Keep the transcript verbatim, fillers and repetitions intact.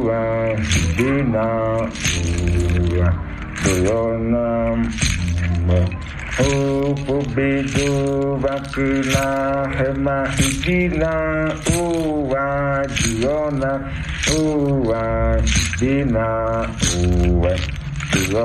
uwa dina uwa Dulonam Upubidu Vakuna Hema Idina uwa Dulona uwa dina uwa